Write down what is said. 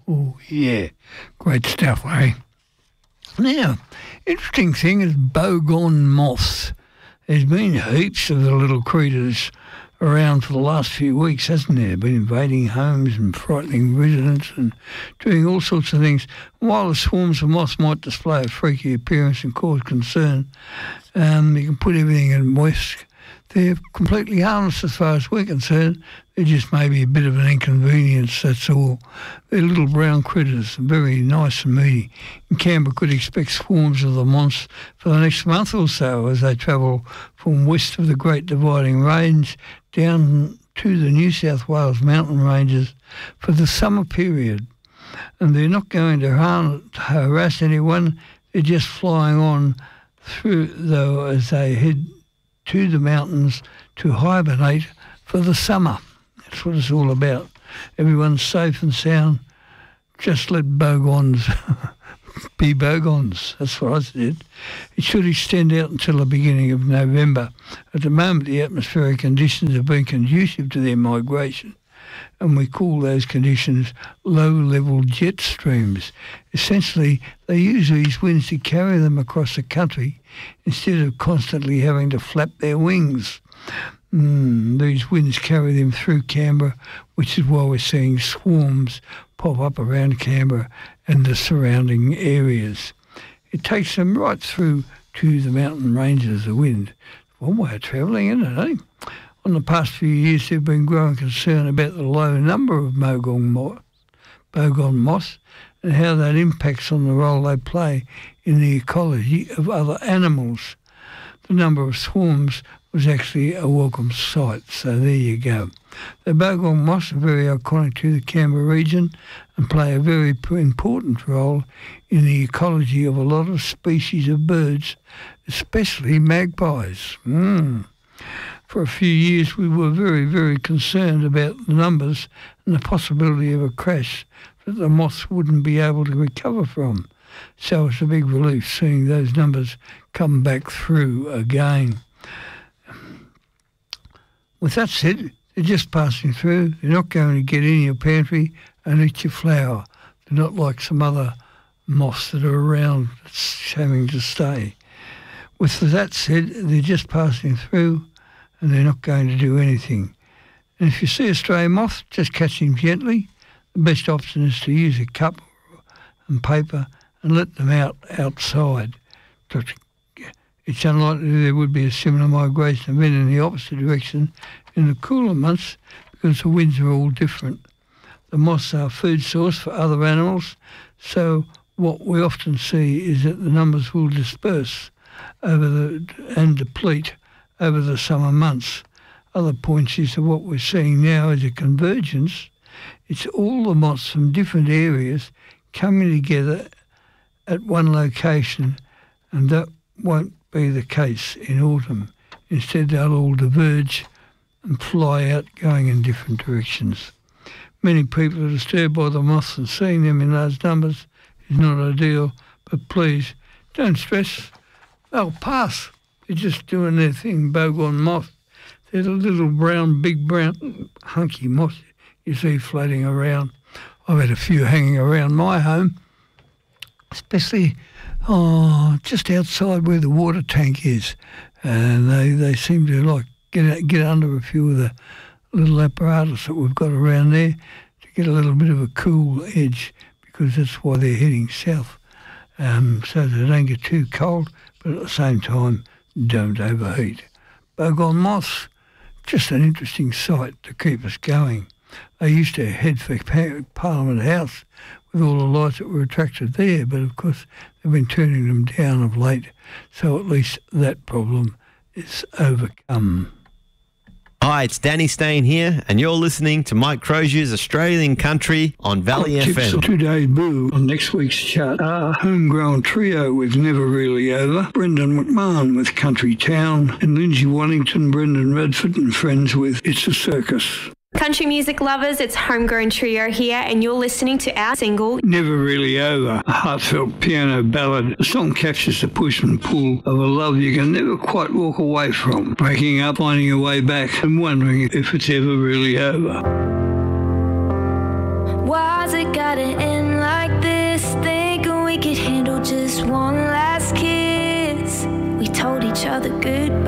Oh, yeah. Great stuff, eh? Now, interesting thing is boggon moths. There's been heaps of the little creatures around for the last few weeks, hasn't there? Been invading homes and frightening residents and doing all sorts of things. While the swarms of moths might display a freaky appearance and cause concern, you can put everything in whisk. They're completely harmless as far as we're concerned. They're just maybe a bit of an inconvenience, that's all. They're little brown critters, very nice and meaty. And Canberra could expect swarms of the moths for the next month or so as they travel from west of the Great Dividing Range down to the New South Wales mountain ranges for the summer period. And they're not going to harass anyone. They're just flying on through, though, as they head to the mountains to hibernate for the summer. That's what it's all about. Everyone's safe and sound. Just let bogons be bogons. That's what I said. It should extend out until the beginning of November. At the moment, the atmospheric conditions have been conducive to their migration, and we call those conditions low-level jet streams. Essentially, they use these winds to carry them across the country instead of constantly having to flap their wings. These winds carry them through Canberra, which is why we're seeing swarms pop up around Canberra and the surrounding areas. It takes them right through to the mountain ranges, the wind. One way of travelling, isn't it, eh? On the past few years, there have been growing concern about the low number of boggon moths and how that impacts on the role they play in the ecology of other animals. The number of swarms was actually a welcome sight, so there you go. The boggon moths are very iconic to the Canberra region and play a very important role in the ecology of a lot of species of birds, especially magpies. For a few years we were very, very concerned about the numbers and the possibility of a crash that the moths wouldn't be able to recover from. So it's a big relief seeing those numbers come back through again. With that said, they're just passing through. They're not going to get in your pantry and eat your flour. They're not like some other moths that are around having to stay. With that said, they're just passing through and they're not going to do anything. And if you see a stray moth, just catch him gently. The best option is to use a cup and paper and let them outside. It's unlikely there would be a similar migration event in the opposite direction in the cooler months because the winds are all different. The moths are a food source for other animals, so what we often see is that the numbers will disperse and deplete over the summer months. Other points is that what we're seeing now is a convergence. It's all the moths from different areas coming together at one location, and that won't be the case in autumn. Instead, they'll all diverge and fly out going in different directions. Many people are disturbed by the moths, and seeing them in large numbers is not ideal, but please don't stress. They'll pass. They're just doing their thing. Boggon moth. They're the little brown, big brown, hunky moths you see floating around. I've had a few hanging around my home, especially just outside where the water tank is. And they seem to like get under a few of the little apparatus that we've got around there to get a little bit of a cool edge, because that's why they're heading south, so they don't get too cold, but at the same time don't overheat. Boggon moths, just an interesting sight to keep us going. They used to head for Parliament House with all the lights that were attracted there, but of course they've been turning them down of late, so at least that problem is overcome. Hi, it's Danny Stain here, and you're listening to Mike Crozier's Australian Country on Valley FM. Today's boo on next week's chart are Homegrown Trio with Never Really Over, Brendan McMahon with Country Town, and Lindsay Waddington, Brendan Radford and friends with It's a Circus. Country music lovers, it's Homegrown Trio here, and you're listening to our single Never Really Over, a heartfelt piano ballad. The song captures the push and pull of a love you can never quite walk away from, breaking up, finding a way back, and wondering if it's ever really over. Why's it gotta end like this? Thinking we could handle just one last kiss. We told each other goodbye.